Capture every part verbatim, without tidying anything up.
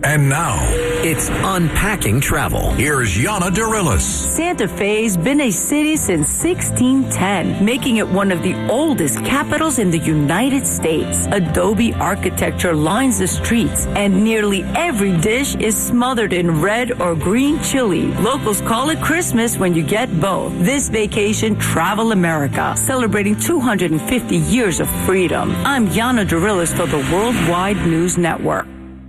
And now, it's Unpacking Travel. Here's Yana Dorillis. Santa Fe's been a city since sixteen ten, making it one of the oldest capitals in the United States. Adobe architecture lines the streets, and nearly every dish is smothered in red or green chili. Locals call it Christmas when you get both. This vacation, Travel America, celebrating two hundred fifty years of freedom. I'm Yana Dorillis for the Worldwide News Network.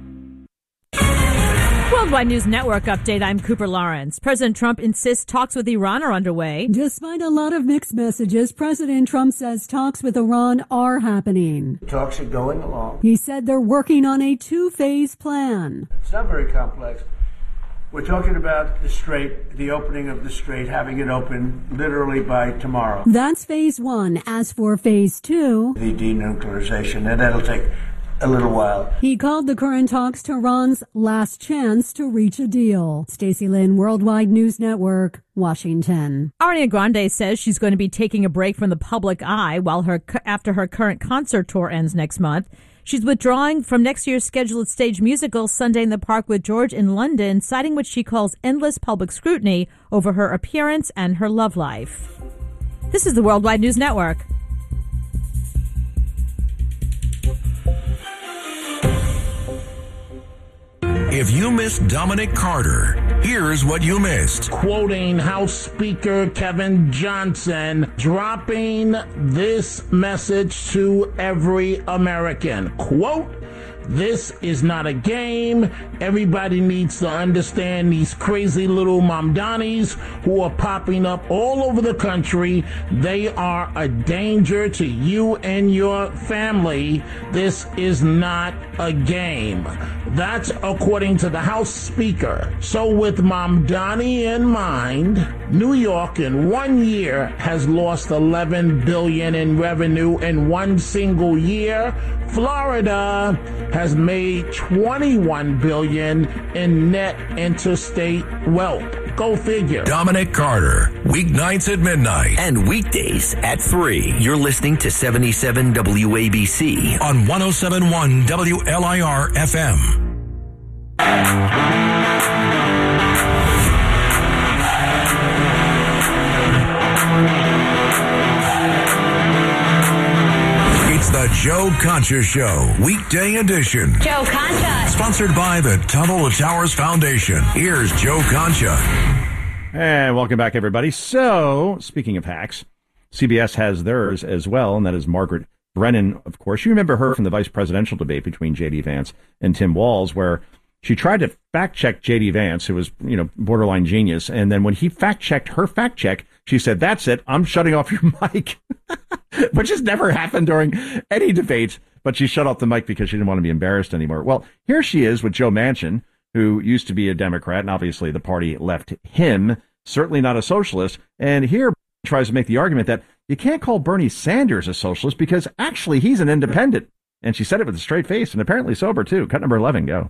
Worldwide News Network update. I'm Cooper Lawrence. President Trump insists talks with Iran are underway. Despite a lot of mixed messages, President Trump says talks with Iran are happening. Talks are going along. He said they're working on a two-phase plan. It's not very complex. We're talking about the Strait, the opening of the Strait, having it open literally by tomorrow. That's phase one. As for phase two, the denuclearization, and that'll take a little while. He called the current talks Tehran's last chance to reach a deal. Stacey Lynn, Worldwide News Network, Washington. Ariana Grande says she's going to be taking a break from the public eye while her after her current concert tour ends next month. She's withdrawing from next year's scheduled stage musical Sunday in the Park with George in London, citing what she calls endless public scrutiny over her appearance and her love life. This is the Worldwide News Network. If you missed Dominic Carter, here's what you missed. Quoting House Speaker Kevin Johnson, dropping this message to every American. Quote, "This is not a game. Everybody needs to understand these crazy little Mamdanis who are popping up all over the country. They are a danger to you and your family. This is not a game." That's according to the House Speaker. So with Mamdani in mind, New York in one year has lost eleven billion dollars in revenue in one single year. Florida has made twenty-one billion dollars in net interstate wealth. Go figure. Dominic Carter, weeknights at midnight. And weekdays at three. You're listening to seventy-seven W A B C. On one oh seven point one W L I R F M. It's the Joe Concha Show, weekday edition. Joe Concha. Sponsored by the Tunnel to Towers Foundation. Here's Joe Concha. And welcome back, everybody. So, speaking of hacks, C B S has theirs as well, and that is Margaret Brennan, of course. You remember her from the vice presidential debate between J D Vance and Tim Walz, where she tried to fact-check J D Vance, who was, you know, borderline genius, and then when he fact-checked her fact-check, she said, "That's it, I'm shutting off your mic," which has never happened during any debate, but she shut off the mic because she didn't want to be embarrassed anymore. Well, here she is with Joe Manchin, who used to be a Democrat, and obviously the party left him, certainly not a socialist, and here tries to make the argument that you can't call Bernie Sanders a socialist because actually he's an independent. And she said it with a straight face and apparently sober, too. Cut number eleven, go.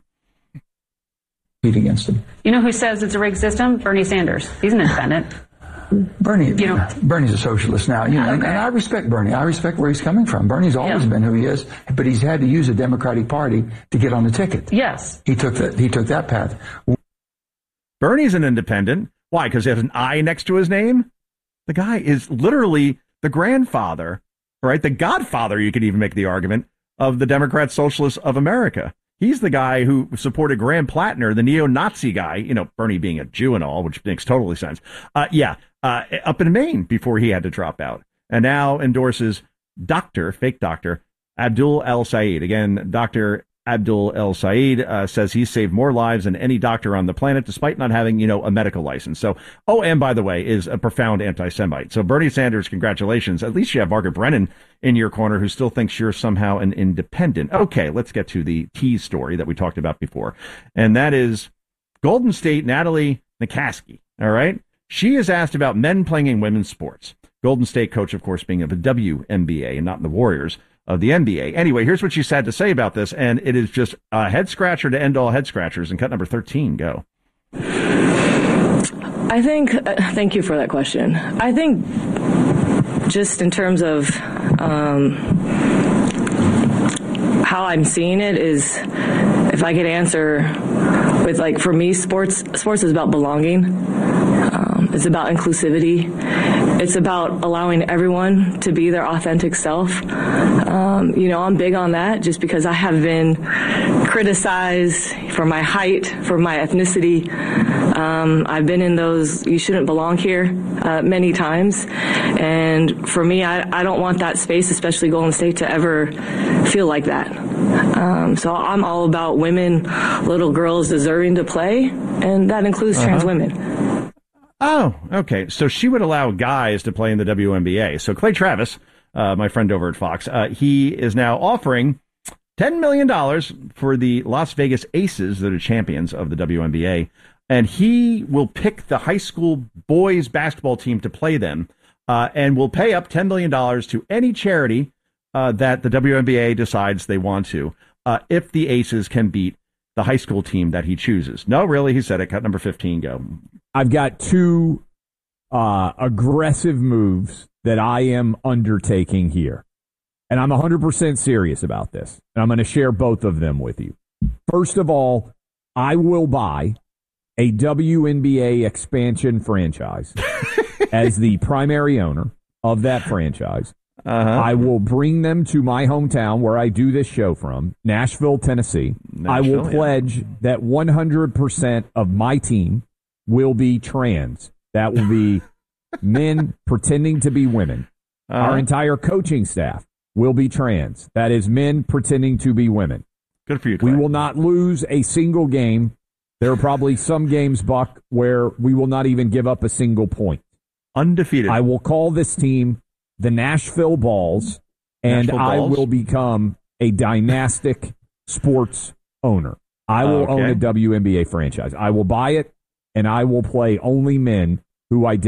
Against him. You know who says it's a rigged system? Bernie Sanders. He's an independent. Bernie, you know, Bernie's a socialist now, you know, okay. and, and I respect Bernie. I respect where he's coming from. Bernie's always yeah. been who he is, but he's had to use a Democratic Party to get on the ticket. Yes, he took that. He took that path. Bernie's an independent. Why? Because he has an I next to his name. The guy is literally the grandfather, right? The godfather. You could even make the argument of the Democrat Socialists of America. He's the guy who supported Graham Plattner, the neo-Nazi guy, you know, Bernie being a Jew and all, which makes totally sense. Uh, yeah, uh, up in Maine before he had to drop out. And now endorses Doctor, fake Doctor, Abdul El-Sayed. Again, Doctor Abdul El-Sayed uh, says he's saved more lives than any doctor on the planet, despite not having, you know, a medical license. So, oh, and by the way, is a profound anti-Semite. So Bernie Sanders, congratulations. At least you have Margaret Brennan in your corner who still thinks you're somehow an independent. Okay, let's get to the tease story that we talked about before. And that is Golden State Natalie McCaskey. All right. She is asked about men playing in women's sports. Golden State coach, of course, being of the W N B A and not in the Warriors of the N B A. Anyway, here's what she's had to say about this, and it is just a head scratcher to end all head scratchers. And cut number thirteen, go. I think, uh, thank you for that question. I think just in terms of um, how I'm seeing it is if I could answer with, like, for me, sports sports is about belonging. Um, it's about inclusivity. It's about allowing everyone to be their authentic self. Um, you know, I'm big on that just because I have been criticized for my height, for my ethnicity. Um, I've been in those "you shouldn't belong here" uh, many times. And for me, I, I don't want that space, especially Golden State, to ever feel like that. Um, so I'm all about women, little girls deserving to play, and that includes Uh-huh. trans women. Oh, okay. So she would allow guys to play in the W N B A. So Clay Travis, uh, my friend over at Fox, uh, he is now offering ten million dollars for the Las Vegas Aces, that are champions of the W N B A. And he will pick the high school boys basketball team to play them, uh, and will pay up ten million dollars to any charity uh, that the W N B A decides they want to, uh, if the Aces can beat the high school team that he chooses. No, really, he said it. Cut number fifteen, go. I've got two uh, aggressive moves that I am undertaking here. And I'm one hundred percent serious about this. And I'm going to share both of them with you. First of all, I will buy a W N B A expansion franchise as the primary owner of that franchise. Uh-huh. I will bring them to my hometown where I do this show from, Nashville, Tennessee. Nashville, I will yeah. pledge that one hundred percent of my team will be trans. That will be men pretending to be women. Uh-huh. Our entire coaching staff will be trans. That is men pretending to be women. Good for you, Clay. We will not lose a single game. There are probably some games, Buck, where we will not even give up a single point. Undefeated. I will call this team the Nashville Balls, and Nashville I Balls? will become a dynastic sports owner. I will Okay. own a W N B A franchise. I will buy it, and I will play only men who identify